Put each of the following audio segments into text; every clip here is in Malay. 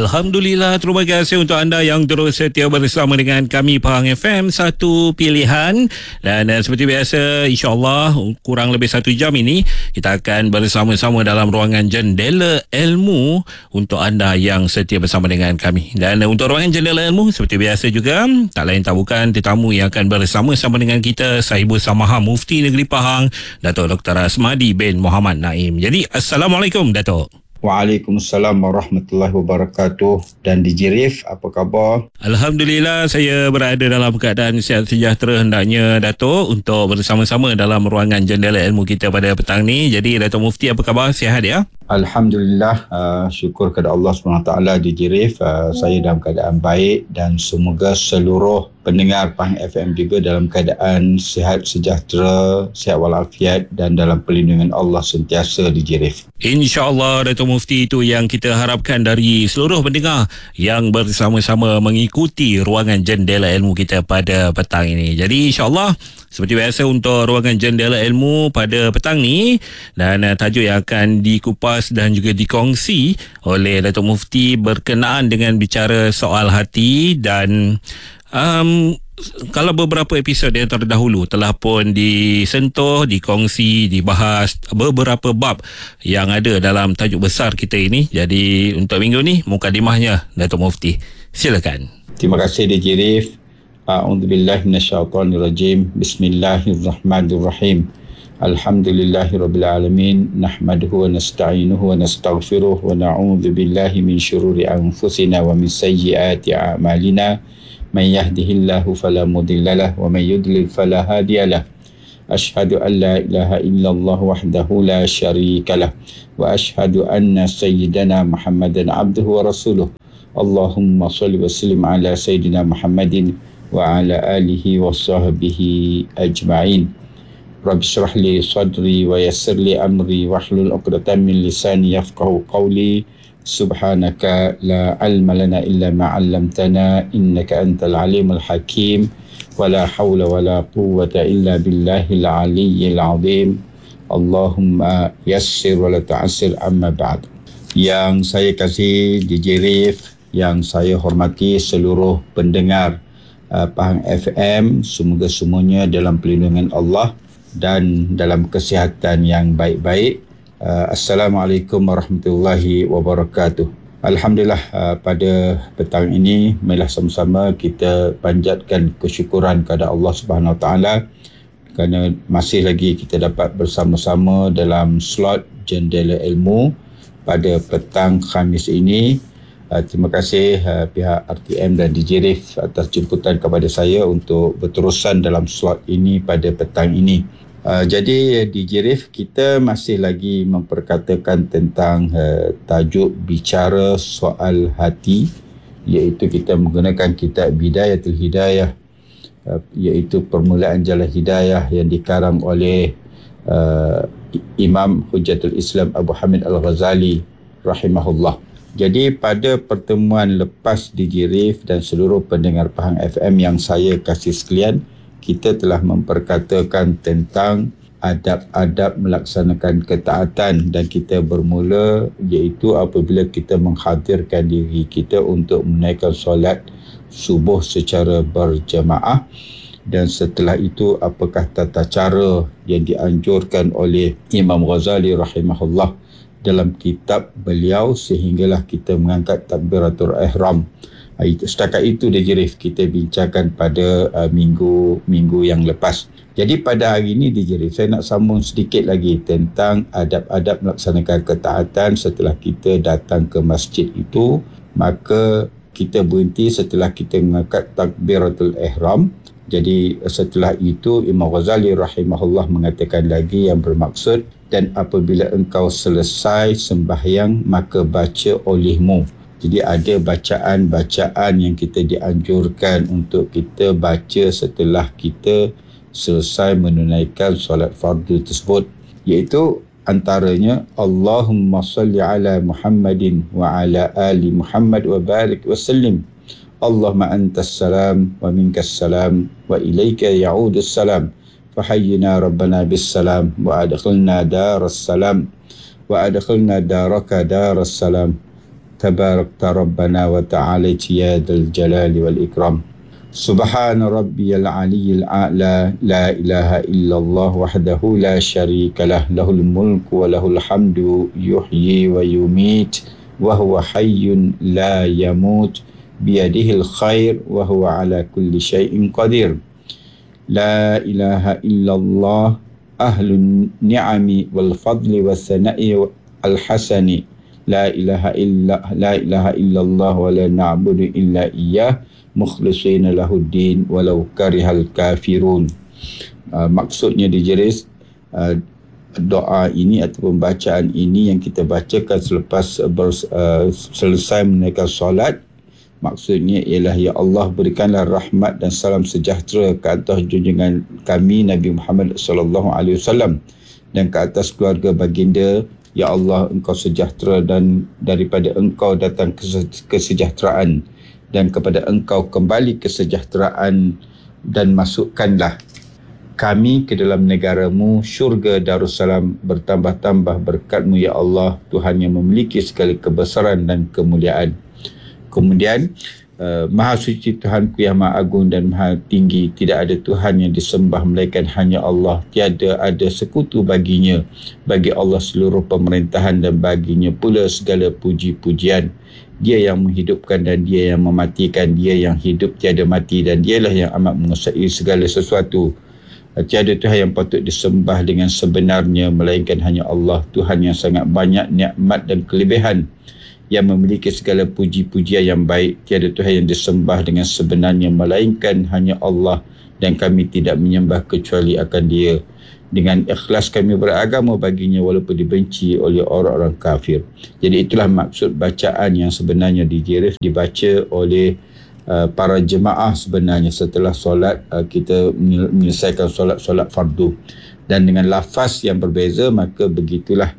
Alhamdulillah, terima kasih untuk anda yang terus setia bersama dengan kami Pahang FM, satu pilihan. Dan seperti biasa, insyaAllah kurang lebih 1 jam ini kita akan bersama-sama dalam ruangan Jendela Ilmu untuk anda yang setia bersama dengan kami. Dan untuk ruangan Jendela Ilmu, seperti biasa juga, tak lain tak bukan tetamu yang akan bersama-sama dengan kita, Sahibul Samaha Mufti Negeri Pahang, Datuk Dr. Asmadi bin Muhammad Naim. Jadi, Assalamualaikum Datuk. Waalaikumsalam warahmatullahi wabarakatuh. Dan DJ Rif, apa khabar? Alhamdulillah, saya berada dalam keadaan sihat sejahtera hendaknya Datuk, untuk bersama-sama dalam ruangan Jendela Ilmu kita pada petang ni. Jadi Datuk Mufti, apa khabar? Sihat ya? Alhamdulillah, syukur kepada Allah SWT DJ Rif, saya dalam keadaan baik dan semoga seluruh pendengar Pahang FM juga dalam keadaan sihat sejahtera, sihat walafiat dan dalam perlindungan Allah sentiasa DJ Rif. InsyaAllah Datuk Mufti, itu yang kita harapkan dari seluruh pendengar yang bersama-sama mengikuti ruangan Jendela Ilmu kita pada petang ini. Jadi insyaAllah seperti biasa untuk ruangan Jendela Ilmu pada petang ni, dan tajuk yang akan dikupas dan juga dikongsi oleh Datuk Mufti berkenaan dengan bicara soal hati. Dan kalau beberapa episod yang terdahulu telah pun disentuh, dikongsi, dibahas beberapa bab yang ada dalam tajuk besar kita ini. Jadi untuk minggu ni mukadimahnya Datuk Mufti, silakan. Terima kasih DJ Rif. A'udzubillahi minasyaitonirrajim. Bismillahirrahmanirrahim. Alhamdulillahirabbil alamin. Nahmaduhu wa nasta'inuhu wa nastaghfiruh wa na'udzu billahi min syururi anfusina wa min sayyiati a'malina. Man yahdihillahu fala mudhillalah wa man yudlil fala hadiyalah. Ashhadu an la ilaha illallah wahdahu la syarikalah wa ashhadu anna sayyidana Muhammadan abduhu wa rasuluh. Allahumma shalli wa sallim ala sayyidina Muhammadin wa ala alihi wa sahbihi ajma'in. Rabbi shrah li sadri wa yassir li amri wahlul 'uqdatam min lisani yafqahu qawli. Subhanaka la ilma lana illa ma 'allamtana innaka antal alimul hakim. Wa la hawla wa la quwwata illa billahil aliyyil 'azim. Allahumma yassir wa la tu'assir, amma ba'd. Yang saya kasih DJ Rif, yang saya hormati seluruh pendengar Pahang FM, semoga semuanya dalam perlindungan Allah dan dalam kesihatan yang baik-baik. Assalamualaikum warahmatullahi wabarakatuh. Alhamdulillah, pada petang ini marilah sama-sama kita panjatkan kesyukuran kepada Allah Subhanahu Wa Taala kerana masih lagi kita dapat bersama-sama dalam slot Jendela Ilmu pada petang Khamis ini. Terima kasih pihak RTM dan DJ Rif atas jemputan kepada saya untuk berterusan dalam slot ini pada petang ini. Jadi DJ Rif, kita masih lagi memperkatakan tentang tajuk bicara soal hati, iaitu kita menggunakan kitab Bidayatul Hidayah, iaitu permulaan jalan hidayah yang dikarang oleh Imam Hujjatul Islam Abu Hamid Al-Ghazali rahimahullah. Jadi pada pertemuan lepas DJ Rif dan seluruh pendengar Pahang FM yang saya kasih sekalian, kita telah memperkatakan tentang adab-adab melaksanakan ketaatan, dan kita bermula iaitu apabila kita menghadirkan diri kita untuk menaikkan solat subuh secara berjamaah, dan setelah itu apakah tata cara yang dianjurkan oleh Imam Ghazali rahimahullah dalam kitab beliau sehinggalah kita mengangkat takbiratul ihram. Setakat itu DJ Rif kita bincangkan pada minggu yang lepas. Jadi pada hari ini DJ Rif, saya nak sambung sedikit lagi tentang adab-adab melaksanakan ketaatan setelah kita datang ke masjid itu. Maka kita berhenti setelah kita mengangkat takbiratul ihram. Jadi setelah itu Imam Ghazali rahimahullah mengatakan lagi yang bermaksud, dan apabila engkau selesai sembahyang maka baca olehmu. Jadi ada bacaan-bacaan yang kita dianjurkan untuk kita baca setelah kita selesai menunaikan solat fardu tersebut, iaitu antaranya Allahumma salli ala Muhammadin wa ala ali Muhammad wa barik wa sallim. Allahumma antas salam wa minkas salam wa ilaika ya'udus salam. Fahayyina rabbana bis salam wa adkhilna daras salam wa adkhilna daraka daras salam. tabarakta rabbana wa ta'alaita ya dzal jalali wal ikram. Subhana rabbiyal aliyyil a'la, la ilaha illallah wahdahu la syarika lah, lahul mulku wa lahul hamdu, yuhyi wa yumit, wa huwa hayyun la yamut, biyadihil khair, wa huwa ala kulli syai'in qadir. La ilaha illallah ahlun ni'ami wal fadli was sana'i al hasani. La ilaha illallah wa la na'budu illa iyyah mukhlishina lahuddin walau karihal kafirun. Maksudnya dijeris doa ini ataupun bacaan ini yang kita bacakan selepas selesai menunaikan solat. Maksudnya ialah, ya Allah, berikanlah rahmat dan salam sejahtera ke atas junjungan kami Nabi Muhammad sallallahu alaihi wasallam dan ke atas keluarga baginda. Ya Allah, Engkau sejahtera dan daripada Engkau datang kesejahteraan, dan kepada Engkau kembali kesejahteraan, dan masukkanlah kami ke dalam negara-Mu, syurga Darussalam, bertambah-tambah berkat-Mu ya Allah, Tuhan yang memiliki segala kebesaran dan kemuliaan. Kemudian Maha suci Tuhanku yang Maha Agung dan Maha Tinggi, tidak ada Tuhan yang disembah melainkan hanya Allah. Tiada ada sekutu baginya. Bagi Allah seluruh pemerintahan dan baginya pula segala puji-pujian. Dia yang menghidupkan dan Dia yang mematikan. Dia yang hidup tiada mati dan Dialah yang amat menguasai segala sesuatu. Tiada Tuhan yang patut disembah dengan sebenarnya melainkan hanya Allah, Tuhan yang sangat banyak nikmat dan kelebihan, yang memiliki segala puji-pujian yang baik. Tiada Tuhan yang disembah dengan sebenarnya melainkan hanya Allah, dan kami tidak menyembah kecuali akan Dia. Dengan ikhlas kami beragama baginya walaupun dibenci oleh orang-orang kafir. Jadi itulah maksud bacaan yang sebenarnya dibaca oleh para jemaah sebenarnya setelah solat, kita menyelesaikan solat fardu. Dan dengan lafaz yang berbeza, maka begitulah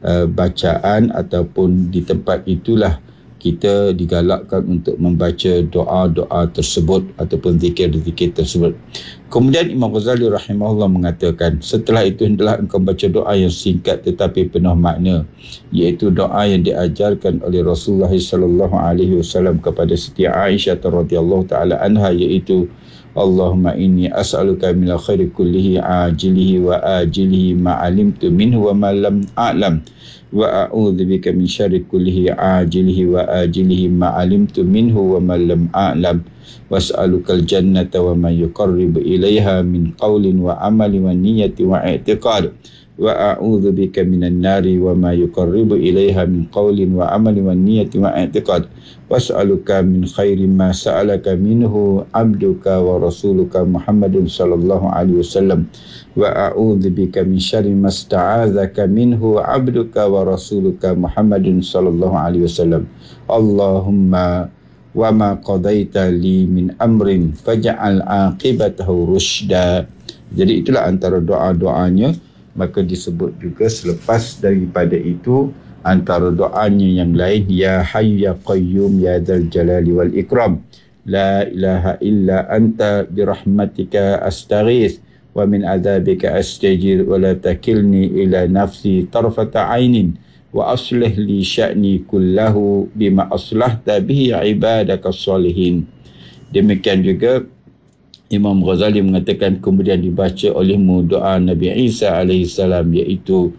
bacaan ataupun di tempat itulah kita digalakkan untuk membaca doa-doa tersebut ataupun zikir-zikir tersebut. Kemudian Imam Ghazali rahimahullah mengatakan, setelah itu hendaklah engkau baca doa yang singkat tetapi penuh makna, iaitu doa yang diajarkan oleh Rasulullah sallallahu alaihi wasallam kepada Siti Aisyah radhiyallahu taala anha, iaitu Allahumma inni as'aluka min khairi kullihi ajilihi wa ajilihi ma alimtu minhu wa ma lam a'lam, wa a'udzubika min syarri kullihi ajilihi wa ajilihi ma alimtu minhu wa ma lam a'lam, was'alukal jannata wa ma yuqarribu ilaiha min qawlin wa amalin wa niyyati wa i'tiqad, wa a'udzubika minan nari wa ma yuqarribu ilaiha min qawlin wa amalin wa niyyati wa i'tiqad, was'aluka min khairi ma sa'alaka minhu abduka wa rasuluka Muhammadun sallallahu alaihi wasallam, wa a'udzubika min syarri ma sta'adzaka minhu abduka wa rasuluka Muhammadun sallallahu alaihi wasallam. Allahumma wa ma qadaita li min amrin faj'al aqibatahu rusyda. Jadi itulah antara doa-doanya. Maka disebut juga selepas daripada itu antara doanya yang lain, ya hayyu ya qayyum ya dzal jalali wal ikram, la ilaha illa anta birahmatika astaghits wa min adzabika astajir wa la takilni ila nafsi tarfata ainin wa aslih li sya'ni kullahu bima aslahta bihi ibadaka salihin. Demikian juga Imam Ghazali mengatakan, kemudian dibaca olehmu doa Nabi Isa alaihissalam, iaitu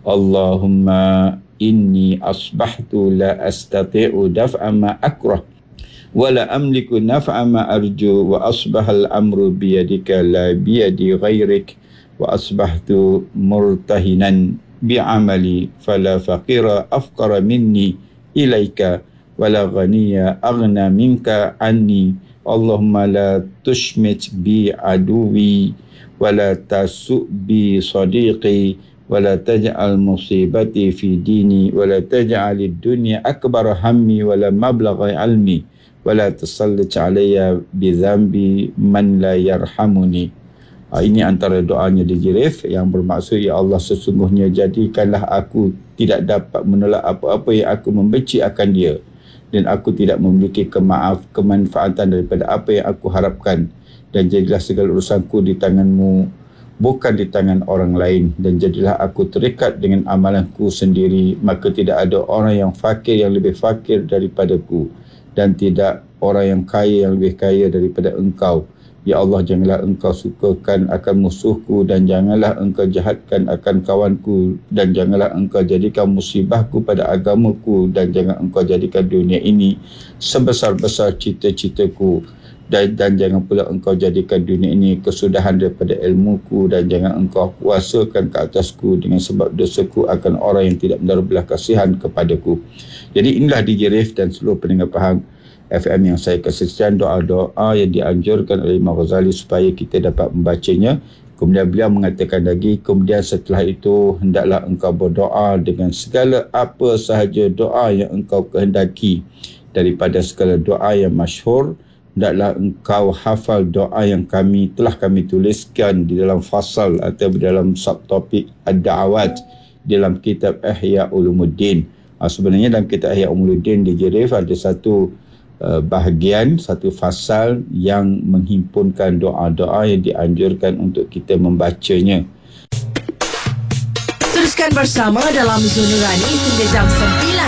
Allahumma inni asbahtu la astati'u daf'a ma akrah wa la amliku naf'a ma arju, wa asbahal amru biyadika la biyadi ghairik, wa asbahtu murtahinan bi'amali fala faqira afqara minni ilaika wa la ghaniya aghna minka anni. Allahumma la tushmit bi aduwi wa la tasu' bi sadiqi wa la taj'al musibati fi dini wa la taj'alid dunya akbar hammi wa la mablagha ilmi wa la tusallit alayya bi dhanbi man la yarhamuni. Ini antara doanya di Jirif yang bermaksud, ya Allah, sesungguhnya jadikanlah aku tidak dapat menolak apa-apa yang aku membenci akan dia, dan aku tidak memiliki kemanfaatan daripada apa yang aku harapkan, dan jadilah segala urusanku di tanganmu. bukan di tangan orang lain, dan jadilah aku terikat dengan amalanku sendiri, maka tidak ada orang yang fakir yang lebih fakir daripadaku, dan tidak orang yang kaya yang lebih kaya daripada engkau. Ya Allah, janganlah engkau sukakan akan musuhku, dan janganlah engkau jahatkan akan kawanku, dan janganlah engkau jadikan musibahku pada agamaku, dan jangan engkau jadikan dunia ini sebesar-besar cita-citaku, dan jangan pula engkau jadikan dunia ini kesudahan daripada ilmuku, dan jangan engkau kuasakan ke atasku dengan sebab dosaku akan orang yang tidak menaruh belas kasihan kepadaku. Jadi inilah DJ Rif dan seluruh pendengar Pahang FM yang saya kasihan, doa-doa yang dianjurkan oleh Imam Ghazali supaya kita dapat membacanya. Kemudian beliau mengatakan lagi, kemudian setelah itu hendaklah engkau berdoa dengan segala apa sahaja doa yang engkau kehendaki daripada segala doa yang masyhur. Hendaklah engkau hafal doa yang telah kami tuliskan di dalam fasal atau di dalam subtopik ad-da'awat dalam kitab Ihya Ulumuddin. Sebenarnya dalam kitab Ihya Ulumuddin di Jerif ada satu bahagian, satu fasal yang menghimpunkan doa-doa yang dianjurkan untuk kita membacanya. Teruskan bersama dalam Zon Nurani hingga jam 9.